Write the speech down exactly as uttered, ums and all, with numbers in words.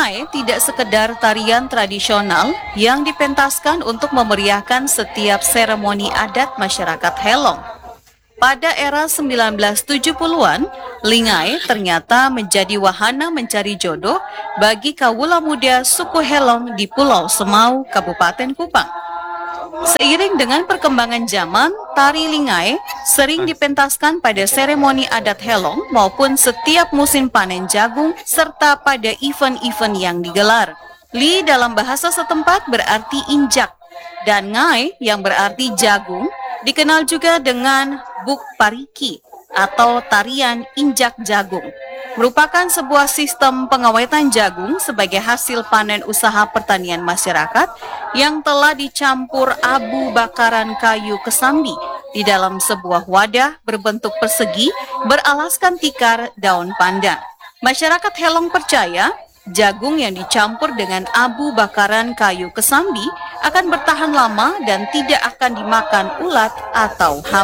Lingai tidak sekedar tarian tradisional yang dipentaskan untuk memeriahkan setiap seremoni adat masyarakat Helong. Pada era sembilan belas tujuh puluhan, Lingai ternyata menjadi wahana mencari jodoh bagi kawula muda suku Helong di Pulau Semau, Kabupaten Kupang. Seiring dengan perkembangan zaman, tari Lingai sering dipentaskan pada seremoni adat Helong maupun setiap musim panen jagung serta pada event-event yang digelar. Li dalam bahasa setempat berarti injak dan Ngai yang berarti jagung dikenal juga dengan Buk Pariki atau tarian injak jagung. Merupakan sebuah sistem pengawetan jagung sebagai hasil panen usaha pertanian masyarakat yang telah dicampur abu bakaran kayu kesambi di dalam sebuah wadah berbentuk persegi beralaskan tikar daun pandan. Masyarakat Helong percaya jagung yang dicampur dengan abu bakaran kayu kesambi akan bertahan lama dan tidak akan dimakan ulat atau hama.